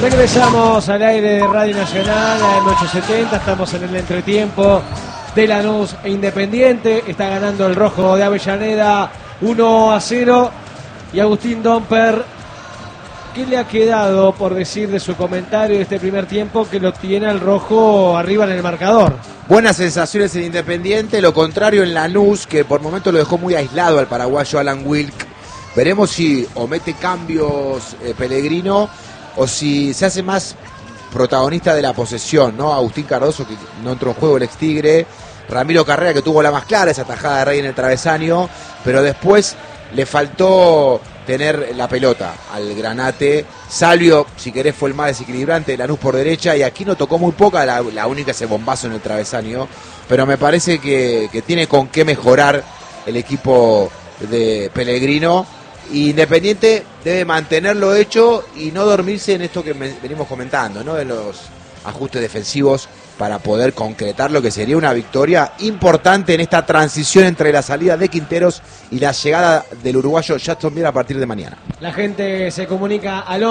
Regresamos al aire de Radio Nacional, AM870, estamos en el entretiempo de Lanús e Independiente. Está ganando el rojo de Avellaneda 1-0. Y Agustín Domper, ¿qué le ha quedado por decir de su comentario de este primer tiempo que lo tiene al rojo arriba en el marcador? Buenas sensaciones en Independiente, lo contrario en Lanús, que por momentos lo dejó muy aislado al paraguayo Alan Wilk. Veremos si o mete cambios Pellegrino o si se hace más protagonista de la posesión, ¿no? Agustín Cardoso, que no entró en juego, el ex Tigre. Ramiro Carrera, que tuvo la más clara, esa tajada de Rey en el travesaño, pero después le faltó tener la pelota al Granate. Salvio, si querés, fue el más desequilibrante de Lanús por derecha, y Aquino tocó muy poca, la única ese bombazo en el travesaño, pero me parece que tiene con qué mejorar el equipo de Pellegrino. Independiente debe mantenerlo hecho y no dormirse en esto que venimos comentando, ¿no? En los ajustes defensivos, para poder concretar lo que sería una victoria importante en esta transición entre la salida de Quinteros y la llegada del uruguayo Jackson Mier a partir de mañana. La gente se comunica al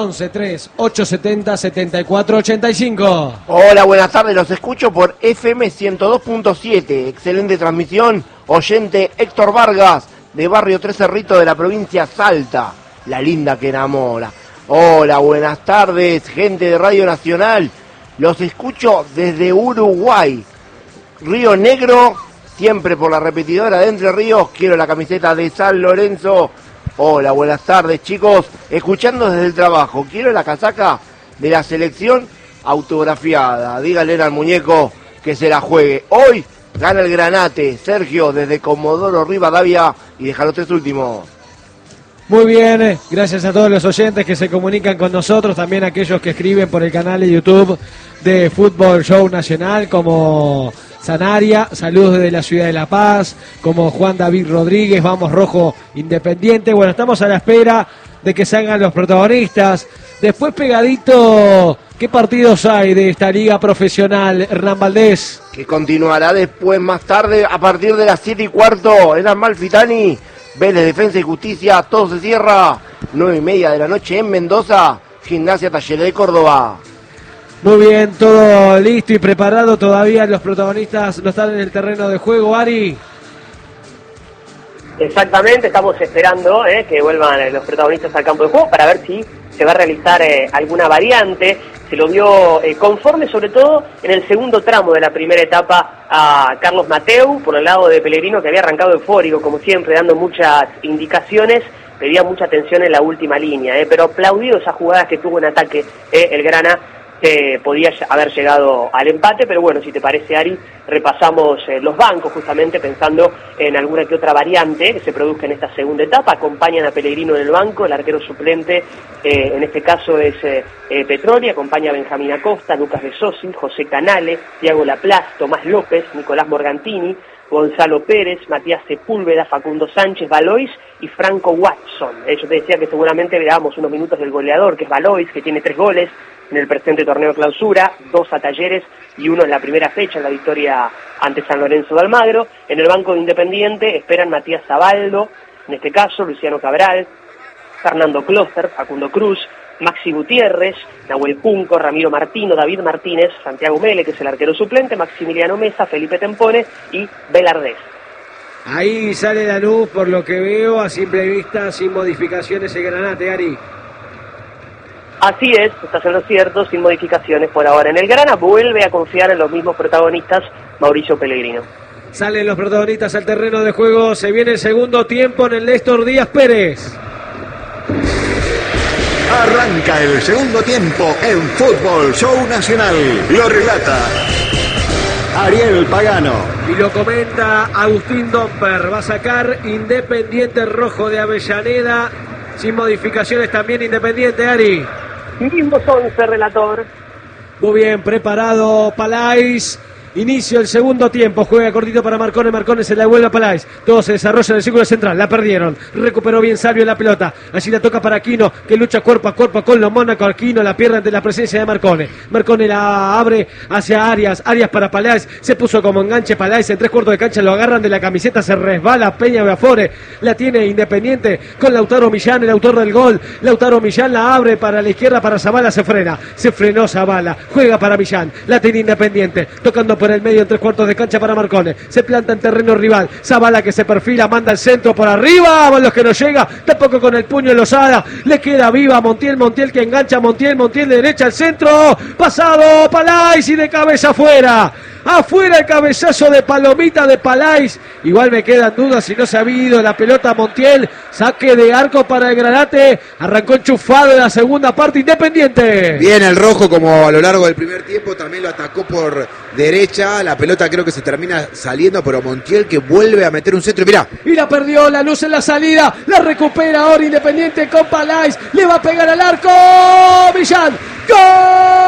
11-3-870-7485. Hola, buenas tardes, los escucho por FM 102.7. Excelente transmisión. Oyente Héctor Vargas, de Barrio Tres Cerritos de la provincia Salta, la linda que enamora. Hola, buenas tardes, gente de Radio Nacional. Los escucho desde Uruguay, Río Negro, siempre por la repetidora de Entre Ríos. Quiero la camiseta de San Lorenzo. Hola, buenas tardes, chicos. Escuchando desde el trabajo. Quiero la casaca de la selección autografiada. Díganle al muñeco que se la juegue. Hoy gana el Granate. Sergio, desde Comodoro Rivadavia, y deja los tres últimos. Muy bien, gracias a todos los oyentes que se comunican con nosotros, también a aquellos que escriben por el canal de YouTube de Fútbol Show Nacional, como Sanaria, saludos desde la ciudad de La Paz, como Juan David Rodríguez, vamos rojo Independiente. Bueno, estamos a la espera de que salgan los protagonistas. Después, pegadito, ¿qué partidos hay de esta liga profesional, Hernán Valdés? Que continuará después, más tarde, a partir de las 7:15, en Amalfitani. Vélez, Defensa y Justicia, todo se cierra, 9:30 de la noche en Mendoza, Gimnasia Talleres de Córdoba. Muy bien, todo listo y preparado, todavía los protagonistas no están en el terreno de juego, Ari. Exactamente, estamos esperando que vuelvan los protagonistas al campo de juego para ver si se va a realizar alguna variante. Se lo vio conforme, sobre todo en el segundo tramo de la primera etapa, a Carlos Mateu, por el lado de Pellegrino, que había arrancado eufórico, como siempre, dando muchas indicaciones, pedía mucha atención en la última línea, pero aplaudido esas jugadas que tuvo en ataque el Grana, que podía haber llegado al empate. Pero bueno, si te parece, Ari, repasamos los bancos, justamente pensando en alguna que otra variante que se produzca en esta segunda etapa. Acompañan a Pellegrino en el banco, el arquero suplente, en este caso es Petroli, acompaña a Benjamín Acosta, Lucas de Sosi, José Canale, Thiago Laplace, Tomás López, Nicolás Morgantini, Gonzalo Pérez, Matías Sepúlveda, Facundo Sánchez, Valois y Franco Watson. Yo te decía que seguramente veamos unos minutos del goleador, que es Valois, que tiene 3 goles en el presente torneo clausura, 2 a Talleres y 1 en la primera fecha, en la victoria ante San Lorenzo de Almagro. En el banco de Independiente esperan Matías Zabaldo, en este caso Luciano Cabral, Fernando Closter, Facundo Cruz, Maxi Gutiérrez, Nahuel Junco, Ramiro Martino, David Martínez, Santiago Mele, que es el arquero suplente, Maximiliano Mesa, Felipe Tempone y Belardés. Ahí sale la luz, por lo que veo, a simple vista, sin modificaciones el Granate, Ari. Así es, estás en lo cierto, sin modificaciones por ahora. En el Grana vuelve a confiar en los mismos protagonistas, Mauricio Pellegrino. Salen los protagonistas al terreno de juego, se viene el segundo tiempo en el Néstor Díaz Pérez. Arranca el segundo tiempo en Fútbol Show Nacional. Lo relata Ariel Pagano y lo comenta Agustín Domper. Va a sacar Independiente rojo de Avellaneda, sin modificaciones también Independiente, Ari. Mismos 11, relator. Muy bien, preparado Palais. Inicio el segundo tiempo. Juega cortito para Marcone. Marcone se la devuelve a Paláez. Todo se desarrolla en el círculo central. La perdieron. Recuperó bien Salvio la pelota. Allí la toca para Aquino, que lucha cuerpo a cuerpo con los Mónaco. Aquino la pierde ante la presencia de Marcone. Marcone la abre hacia Arias. Arias para Paláez. Se puso como enganche Paláez. En 3/4 de cancha lo agarran de la camiseta. Se resbala Peña Beafore. La tiene Independiente con Lautaro Millán, el autor del gol. Lautaro Millán la abre para la izquierda para Zavala. Se frena. Se frenó Zavala. Juega para Millán. La tiene Independiente. Tocando por el medio en 3/4 de cancha para Marcone. Se planta en terreno rival. Zavala que se perfila, manda el centro por arriba. Vamos los que no llega. Tampoco con el puño en Lozada. Le queda viva Montiel. Montiel que engancha. Montiel de derecha al centro. Pasado Paláez y de cabeza afuera. Afuera el cabezazo de Palomita de Paláez. Igual me quedan dudas si no se ha ido la pelota Montiel. Saque de arco para el Granate. Arrancó enchufado en la segunda parte Independiente. Bien el rojo, como a lo largo del primer tiempo también lo atacó por derecha. La pelota creo que se termina saliendo, pero Montiel que vuelve a meter un centro. Mirá. Y la perdió, la luz en la salida. La recupera ahora Independiente con Paláez. Le va a pegar al arco. Millán. ¡Gol!